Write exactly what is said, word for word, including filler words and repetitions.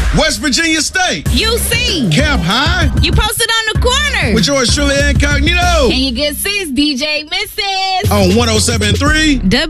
West Virginia State. U C. Camp High. You posted on the corner. With yours truly, Incognito. And your good sis, D J Missus On one oh seven point three.